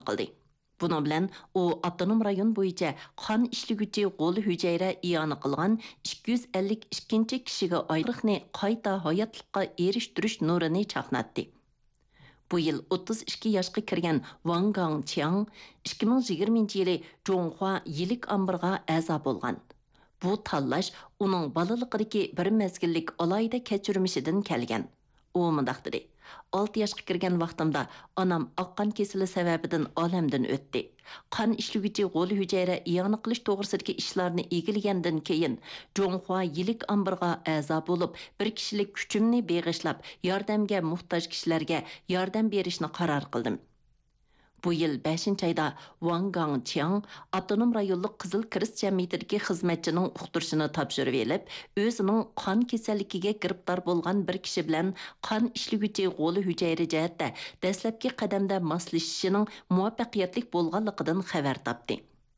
qildi. Bunun bilan u avtonom rayon bo'yicha qon ishligüchi g'o'l hujayra iyoni qilgan 252 kishiga oyliqni qayta hayotlikqa erishtirish nurini chaqnatdi. Bu yıl 32 yoshga kirgan Wang Gangqiang 2020-yili Zhonghua yilik ambarga a'zo bo'lgan. Bu tanlash uning bolaligidagi bir mezgillik alayda kechirmishidan kelgan. U mundaq dedi: 6 yoshga kirgan vaqtimda onam oqqan kesili sababidan olamdan o'tdi. Qon ishligüchi g'o'l hujayra iyoni qilish to'g'risidagi ishlarni egilgandan keyin Zhonghua yilik ambarga a'zo bo'lib, bir kishilik kuchimni beg'ishlab, yordamga muhtoj kishilarga yordam berishni qaror qildim. Bu yıl 5. ayda Wang Gangqiang avtonom rayonluq Qizil Kirist jamiyatidagi xizmatchining uqtirishini topshirib elib, o'zining qon kasalligiga giribdor bo'lgan bir kishi bilan qon ishligüchi g'o'l hujayra jihatda dastlabki qadamda moslashishining muvaffaqiyatli bo'lganligidan xabar topdi.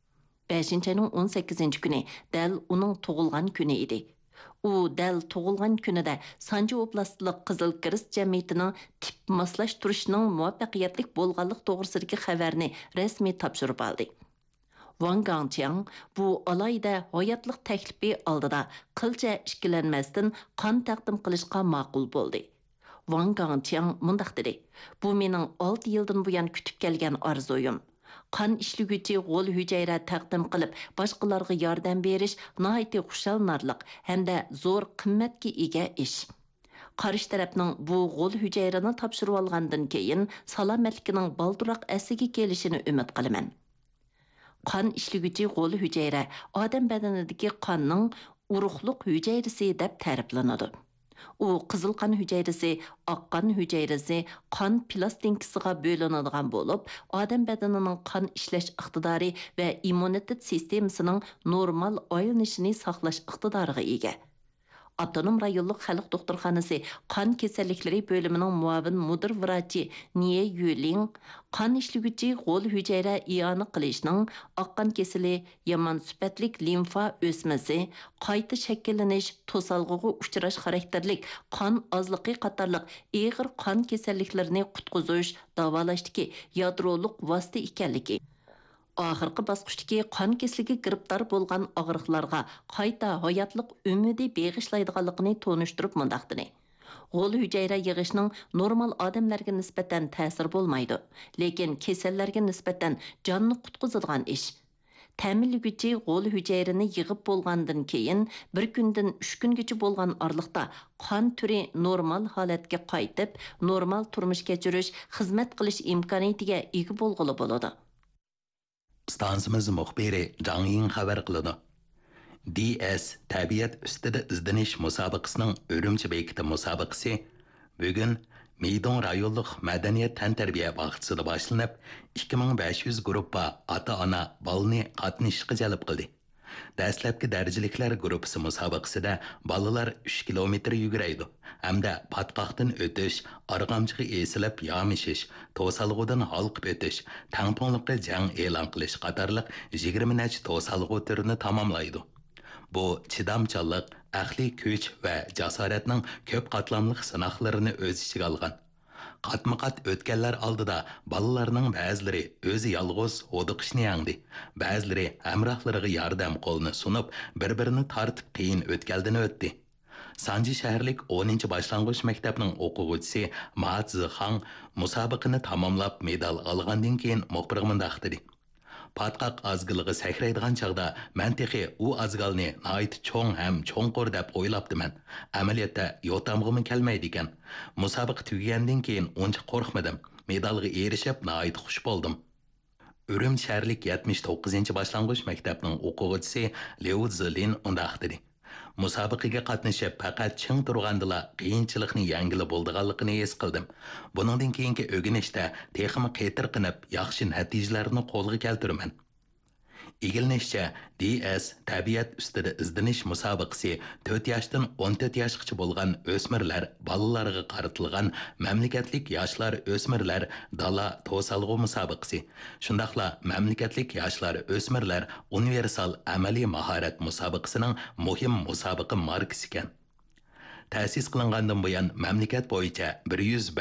5. ayning 18. kuni dal uning tug'ilgan kuni edi. U dal tug'ilgan kunida Sanji oblastlik Qizil Kirist jamiyatining tip moslashtirishning muvaffaqiyatli bo'lganlik to'g'risidagi xabarni rasmiy topshirib oldi. Wang Gangqiang bu alayda hayotlik taklifi oldida qilcha ishkilanmasdan qon taqdim qilishga ma'qul bo'ldi. Wang Gangqiang mundaq dedi: "Bu mening 6 yildan buyon kutib kelgan orzuyim. Qon ishligüchi g'o'l hujayra taqdim qilib, boshqalarga yordam berish nihoyatda xushalnorliq hamda zo'r qimmatga ega ish. Qarish tarafning bu g'o'l hujayrani topshirib olgandan keyin salomatligining balduroq asiga kelishini umid qilaman." Qon ishligüchi g'o'l hujayra odam badanidagi qonning urug'liq hujayrasi deb ta'riflanadi. U qizil qon hujayrasi, oq qon hujayrasi qon plastinkasiga bo'linadigan bo'lib, odam badanining qon ishlash iqtidori va immunitet sistemasining normal aylanishini saqlash iqtidoriga ega. Avtonom rayonluq xalq doktorxonasi qon kasalliklari bo'limining muavin mudir vrachi Nie Yuling qon ishligüchi g'o'l hujayra iyoni qilishning oqqan kesili, yomon sifatlik limfa o'smasi, qayta shakllanish, to'salg'iga uchrash xarakterlik qon ozligi qatorliq og'ir qon kasalliklarini qutqizish, davolashdagi yadroliq vosita ekanligi. Oxirgi bosqichdagi qon kesiliga giribdor bo'lgan og'riqlarga qayta hayotlik umidi beg'ishlaydiganligini tonishtirib mundaq dedi: "G'o'l hujayra yig'ishning normal odamlarga nisbatan ta'sir bo'lmaydi, lekin kasallarga nisbatan jonni qutqizadigan ish. Ta'minlaguvchi g'o'l hujayrini yig'ib bo'lgandan keyin bir kundan 3 kungacha bo'lgan oraliqda qon turi normal holatga qaytib, normal turmush kechirish, xizmat qilish imkoniyatiga ega bo'lg'ili bo'ladi." Stansimiz muxbiri Zhang Ying xabar qiladi. DS tabiat ustida izdanish musobaqasining Urumchi bekiti musobaqasi bugun Meydon rayonluq madaniyat tantarbiya bog'chasida boshlanib, 2500 guruhga ota-ona bolani qatnashishga jalb qildi. Dastlabki darajaliklar guruhi musobaqasida bolalar 3 kilometr yuguraydi hamda patqoqdan o'tish, arg'amchiga esilib yomishish, to'salg'udan halqib o'tish, tangpongliqqa jang e'lon qilish qatorliq 20 necha to'salg'u turini tamomlaydi. Bu chidamchanlik, aqliy kuch va jasoratning ko'p qatlamli sinoqlarini o'z ichiga olgan. Qatma-qat o'tganlar oldida bolalarning ba'zilari o'zi yolg'iz o'diqishni yangdi, ba'zilari hamrohlariga yordam qo'lini sunib, bir-birini tortib qiyin o'tkaldan o'tdi. Sanji shaharlik 10-chi boshlang'ich maktabining o'quvchisi Ma Zixang musobaqani tamomlab medal olgandan keyin muxbirga mundaq dedi: "Patqoq azgiliga sakraydigan chaqda men texi u azgalni nayt cho'ng ham cho'nqur deb o'ylabdiman. Amaliyotda yotamg'imi kelmaydi ekan. Musobaqa tugagandan keyin uncha qo'rqmadim. Medalga erishib nayt xush bo'ldim." Urumchi shaharlik 79-chi boshlang'ich maktabining o'quvchisi Liu Zilin undaq dedi: "Musobaqaga qatnashib faqat ching turgandila qiyinchilikni yangilib bo'lganligini his qildim. Buningdan keyingi o'rganishda texmi qaytir qilib yaxshi natijalarni qo'lga keltiraman." Egilinishcha, DS tabiat ustida izdanish musobaqasi 4 yoshdan 14 yoshgacha bo'lgan o'smirlar, bolalarga qaratilgan mamlakatlik yoshlar o'smirlar dala to'salg'u musobaqasi. Shundaqla mamlakatlik yoshlar o'smirlar universal amaliy mahorat musobaqasining muhim musobaqa markasi ekan. Ta'sis qilingandan buyon mamlakat bo'yicha 105